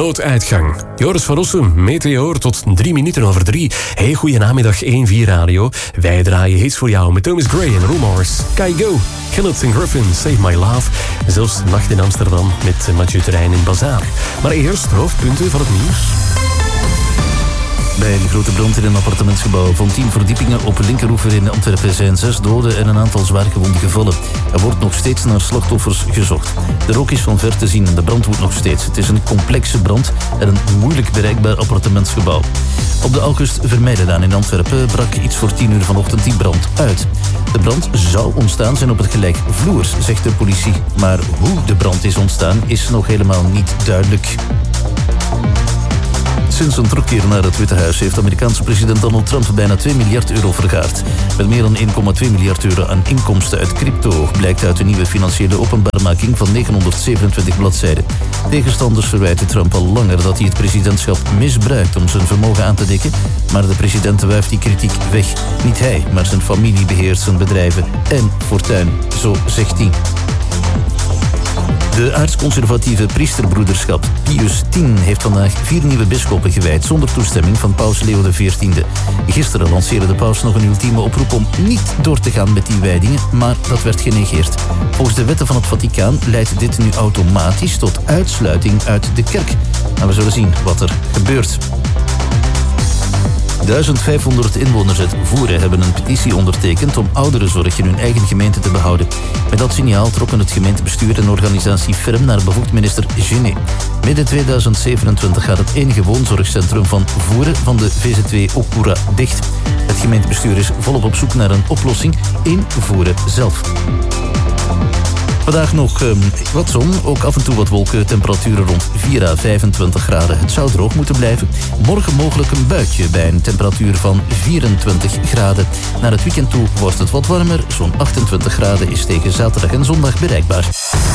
nooduitgang. Joris van Rossum, Meteor tot 3:03. Hey, goeienamiddag 1-4 Radio. Wij draaien hits voor jou met Thomas Gray en Rumors. Kaigo, Kenneth and Griffin, Save My Love. Zelfs Nacht in Amsterdam met Mathieu Terrein in Bazaar. Maar eerst hoofdpunten van het nieuws. Bij een grote brand in een appartementsgebouw van 10 verdiepingen op Linkeroever in Antwerpen zijn 6 doden en een aantal zwaargewonden gevallen. Er wordt nog steeds naar slachtoffers gezocht. De rook is van ver te zien en de brand woedt nog steeds. Het is een complexe brand en een moeilijk bereikbaar appartementsgebouw. Op de August Vermeidenlaan in Antwerpen brak iets voor 10 uur vanochtend die brand uit. De brand zou ontstaan zijn op het gelijkvloers, zegt de politie. Maar hoe de brand is ontstaan is nog helemaal niet duidelijk. Sinds een terugkeer naar het Witte Huis heeft Amerikaanse president Donald Trump bijna 2 miljard euro vergaard. Met meer dan 1,2 miljard euro aan inkomsten uit crypto, blijkt uit de nieuwe financiële openbaarmaking van 927 bladzijden. Tegenstanders verwijten Trump al langer dat hij het presidentschap misbruikt om zijn vermogen aan te dekken, maar de president wuift die kritiek weg. Niet hij, maar zijn familie beheert zijn bedrijven en fortuin, zo zegt hij. De aartsconservatieve priesterbroederschap Pius X heeft vandaag 4 nieuwe bisschoppen gewijd zonder toestemming van paus Leo XIV. Gisteren lanceerde de paus nog een ultieme oproep om niet door te gaan met die wijdingen, maar dat werd genegeerd. Volgens de wetten van het Vaticaan leidt dit nu automatisch tot uitsluiting uit de kerk. Maar we zullen zien wat er gebeurt. 1500 inwoners uit Voeren hebben een petitie ondertekend om ouderenzorg in hun eigen gemeente te behouden. Met dat signaal trokken het gemeentebestuur en organisatie Ferm naar bevoegd minister Genet. Midden 2027 gaat het enige woonzorgcentrum van Voeren van de VZW Okura dicht. Het gemeentebestuur is volop op zoek naar een oplossing in Voeren zelf. Vandaag nog wat zon, ook af en toe wat wolken, temperaturen rond 4 à 25 graden. Het zou droog moeten blijven. Morgen mogelijk een buitje bij een temperatuur van 24 graden. Naar het weekend toe wordt het wat warmer. Zo'n 28 graden is tegen zaterdag en zondag bereikbaar.